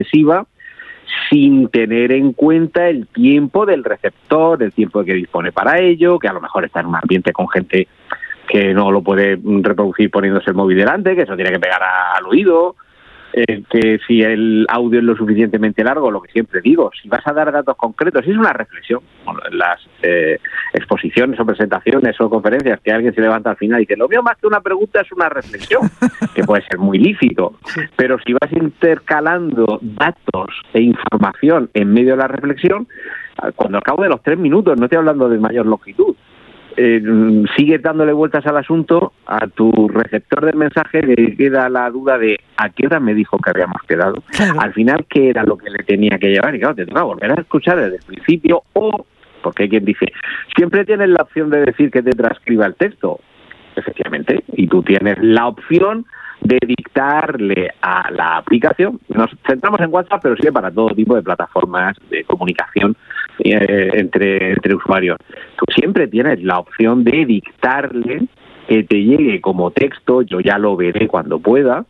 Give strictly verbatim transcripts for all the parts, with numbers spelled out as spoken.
excesiva, sin tener en cuenta el tiempo del receptor, el tiempo que dispone para ello, que a lo mejor está en un ambiente con gente que no lo puede reproducir poniéndose el móvil delante, que eso tiene que pegar a, al oído, eh, que si el audio es lo suficientemente largo, lo que siempre digo, si vas a dar datos concretos, si es una reflexión, bueno, las eh, exposiciones o presentaciones o conferencias que alguien se levanta al final y dice, lo mío más que una pregunta es una reflexión, que puede ser muy lícito, pero si vas intercalando datos e información en medio de la reflexión, cuando al cabo de los tres minutos, no estoy hablando de mayor longitud, Eh, sigues dándole vueltas al asunto, a tu receptor del mensaje le queda la duda de a qué hora me dijo que habíamos quedado, claro. Al final qué era lo que le tenía que llevar, y claro, te toca volver a escuchar desde el principio, o, porque hay quien dice, siempre tienes la opción de decir que te transcriba el texto, efectivamente, y tú tienes la opción de dictarle a la aplicación, nos centramos en WhatsApp, pero sirve para todo tipo de plataformas de comunicación eh, entre, entre usuarios. Tú siempre tienes la opción de dictarle que te llegue como texto, yo ya lo veré cuando pueda,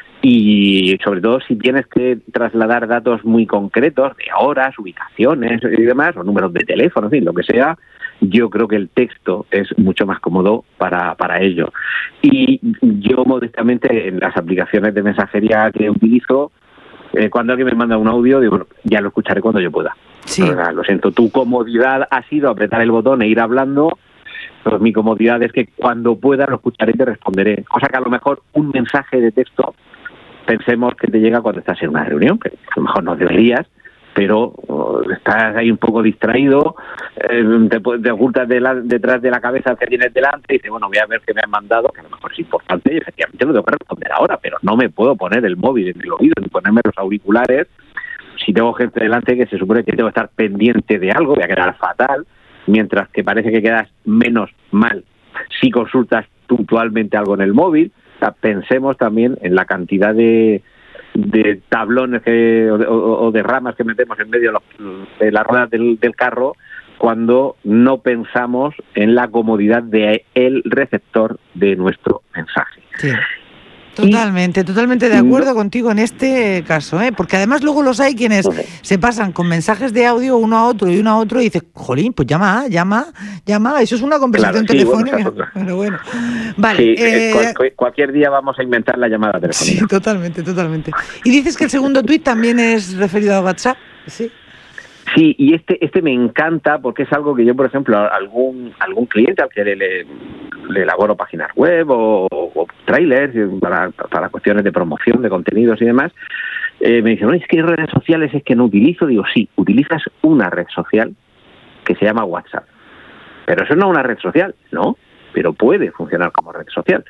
y sobre todo si tienes que trasladar datos muy concretos de horas, ubicaciones y demás, o números de teléfono, en fin, lo que sea, yo creo que el texto es mucho más cómodo para, para ello. Y yo modestamente en las aplicaciones de mensajería que utilizo, eh, cuando alguien me manda un audio, digo, bueno, ya lo escucharé cuando yo pueda. Sí. O sea, lo siento, tu comodidad ha sido apretar el botón e ir hablando, pero mi comodidad es que cuando pueda lo escucharé y te responderé. Cosa que a lo mejor un mensaje de texto pensemos que te llega cuando estás en una reunión, que a lo mejor no deberías, pero oh, estás ahí un poco distraído, eh, te, te ocultas de la, detrás de la cabeza que tienes delante y dices, bueno, voy a ver qué me han mandado, que a lo mejor es importante y efectivamente lo tengo que responder ahora, pero no me puedo poner el móvil en el oído ni ponerme los auriculares. Si tengo gente delante que se supone que tengo que estar pendiente de algo, voy a quedar fatal, mientras que parece que quedas menos mal si consultas puntualmente algo en el móvil. O sea, pensemos también en la cantidad de de tablones que, o, o de ramas que metemos en medio de, los, de las ruedas del, del carro cuando no pensamos en la comodidad de el receptor de nuestro mensaje. Sí. Totalmente, totalmente de acuerdo no. contigo en este caso, ¿eh? Porque además luego los hay quienes okay. se pasan con mensajes de audio uno a otro y uno a otro y dices, jolín, pues llama, llama, llama, eso es una conversación claro, sí, telefónica. Bueno, pero bueno, vale. Sí, eh, cual, cualquier día vamos a inventar la llamada telefónica. Sí, totalmente, totalmente. Y dices que el segundo tuit también es referido a WhatsApp, ¿sí? Sí, y este este me encanta porque es algo que yo, por ejemplo, a algún algún cliente al que le, le, le elaboro páginas web o, o trailers para, para cuestiones de promoción de contenidos y demás, eh, me dicen, no, es que redes sociales es que no utilizo. Digo, sí, utilizas una red social que se llama WhatsApp. Pero eso no es una red social, ¿no? Pero puede funcionar como red social.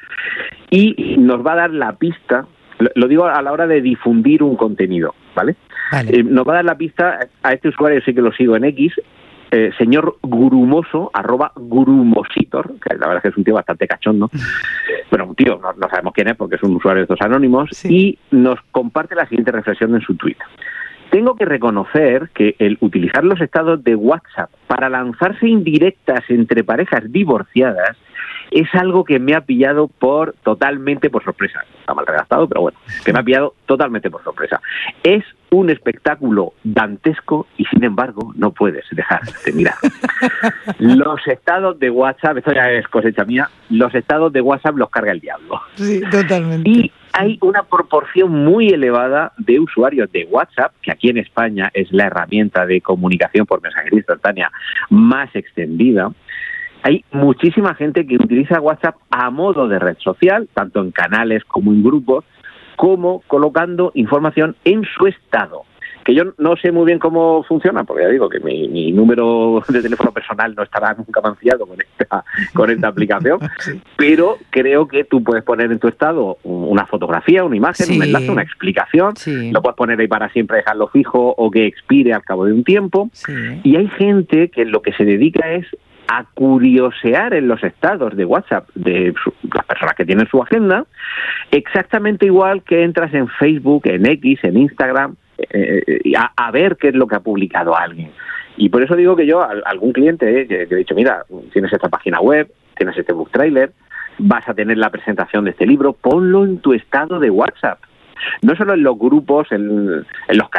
Y nos va a dar la pista, lo digo a la hora de difundir un contenido, ¿vale? Vale. Eh, nos va a dar la pista a este usuario, sí que lo sigo en X, eh, señor Gurumoso, arroba Gurumositor, que la verdad es que es un tío bastante cachondo. Bueno, un tío, no, no sabemos quién es porque es un usuario de estos anónimos, sí. Y nos comparte la siguiente reflexión en su tweet. Tengo que reconocer que el utilizar los estados de WhatsApp para lanzarse indirectas entre parejas divorciadas es algo que me ha pillado por totalmente por sorpresa. Está mal redactado, pero bueno, que me ha pillado totalmente por sorpresa. Es un espectáculo dantesco y, sin embargo, no puedes dejar de mirar. Los estados de WhatsApp, esto ya es cosecha mía, los estados de WhatsApp los carga el diablo. Sí, totalmente. Y hay una proporción muy elevada de usuarios de WhatsApp, que aquí en España es la herramienta de comunicación por mensajería instantánea más extendida. Hay muchísima gente que utiliza WhatsApp a modo de red social, tanto en canales como en grupos, como colocando información en su estado. Que yo no sé muy bien cómo funciona, porque ya digo que mi, mi número de teléfono personal no estará nunca manciado con esta, con esta aplicación, sí. Pero creo que tú puedes poner en tu estado una fotografía, una imagen, sí. Un enlace, una explicación, sí. Lo puedes poner ahí para siempre, dejarlo fijo o que expire al cabo de un tiempo, sí. Y hay gente que lo que se dedica es a curiosear en los estados de WhatsApp de su, las personas que tienen su agenda, exactamente igual que entras en Facebook, en X, en Instagram, eh, a, a ver qué es lo que ha publicado alguien. Y por eso digo que yo a, a algún cliente eh, que, que he dicho, mira, tienes esta página web, tienes este book trailer, vas a tener la presentación de este libro, ponlo en tu estado de WhatsApp. no solo en los grupos, en, en los